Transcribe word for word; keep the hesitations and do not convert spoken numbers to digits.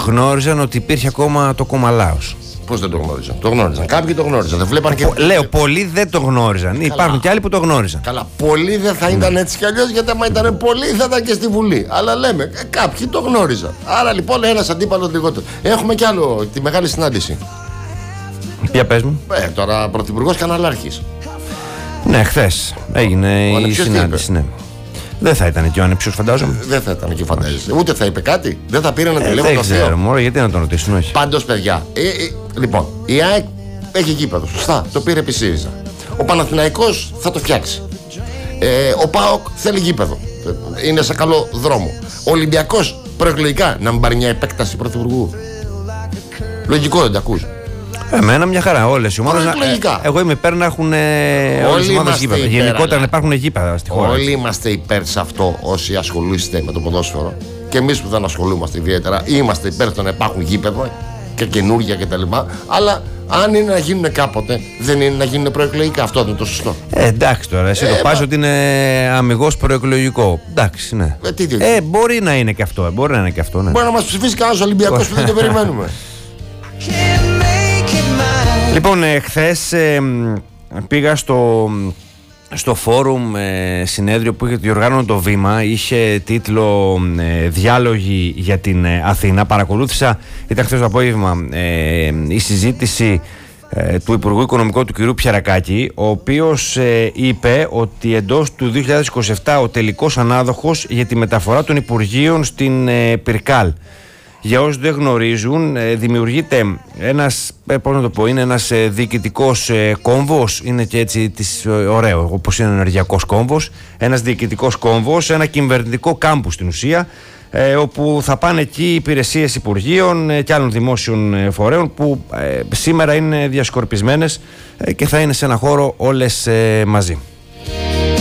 γνώριζαν ότι υπήρχε ακόμα το κόμμα Λάος. Πώς δεν το γνώριζαν? Το γνώριζαν. Κάποιοι το γνώριζαν. Δεν βλέπαν και... Λέω, πολλοί δεν το γνώριζαν. Καλά. Υπάρχουν και άλλοι που το γνώριζαν. Καλά, πολλοί δεν θα ήταν έτσι κι αλλιώς, γιατί άμα ήταν πολλοί θα ήταν και στη Βουλή. Αλλά λέμε, ε, κάποιοι το γνώριζαν. Άρα λοιπόν ένας αντίπαλος λιγότερο. Έχουμε κι άλλο, τη μεγάλη συνάντηση. Για πες μου. Ε, τώρα πρωθυπουργός καναλάρχης. Ναι, χθες έγινε η συνάντηση. Ναι. Δεν θα ήταν και ο Ανεψιός, φαντάζομαι. Δεν θα ήταν και φαντάζεσαι. Ούτε θα είπε κάτι. Δεν θα πήρε ένα ε, τηλέφωνο. Δεν ξέρω, μωρέ, γιατί να τον ρωτήσουν, όχι. Πάντως, παιδιά, ε, ε, λοιπόν, η ΑΕΚ έχει γήπεδο. Σωστά. Το πήρε επί ΣΥΡΙΖΑ. Ο Παναθηναϊκός θα το φτιάξει. Ε, ο ΠΑΟΚ θέλει γήπεδο. Είναι σε καλό δρόμο. Ο Ολυμπιακός προεκλογικά να μην πάρει μια επέκταση πρωθυπουργού. Λογικό, δεν τα ακούς? Εμένα μια χαρά, όλες οι ομάδες. Ε, εγώ είμαι υπέρ να έχουν ε, όλες οι ομάδες γήπεδα. Γενικότερα αλλά... να υπάρχουν γήπεδα στη χώρα. Όλοι είμαστε υπέρ σε αυτό όσοι ασχολείστε με το ποδόσφαιρο. Και εμείς που δεν ασχολούμαστε ιδιαίτερα, είμαστε υπέρ στο να υπάρχουν γήπεδα και καινούργια κτλ. Αλλά αν είναι να γίνουν κάποτε, δεν είναι να γίνουν προεκλογικά. Αυτό δεν είναι το σωστό. Ε, εντάξει τώρα, εσύ ε, το πας μα... ότι είναι αμιγώς προεκλογικό. Εντάξει, ναι. Ε, τι, τι, ε, μπορεί να είναι και αυτό. Μπορεί να είναι και αυτό, ναι. Μπορεί να μας ψηφίσει κανένας Ολυμπιακός που δεν το περιμένουμε. Λοιπόν, ε, χθες ε, πήγα στο, στο φόρουμ ε, συνέδριο που είχε διοργάνωνε το Βήμα. Είχε τίτλο ε, «Διάλογοι για την ε, Αθήνα». Παρακολούθησα, ήταν χθες το απόγευμα, ε, η συζήτηση ε, του Υπουργού Οικονομικού του κ. Πιερακάκη, ο οποίος ε, είπε ότι εντός του δύο χιλιάδες είκοσι επτά ο τελικός ανάδοχος για τη μεταφορά των Υπουργείων στην ε, Πυρκάλ. Για όσους δεν γνωρίζουν, δημιουργείται ένας, πώς να το πω, είναι ένας διοικητικός κόμβος, είναι και έτσι της, ωραίο, όπως είναι ενεργειακός κόμβος, ένας διοικητικός κόμβος, ένα κυβερνητικό κάμπους στην ουσία, ε, όπου θα πάνε εκεί υπηρεσίες υπουργείων και άλλων δημόσιων φορέων που ε, σήμερα είναι διασκορπισμένες ε, και θα είναι σε ένα χώρο όλες ε, μαζί.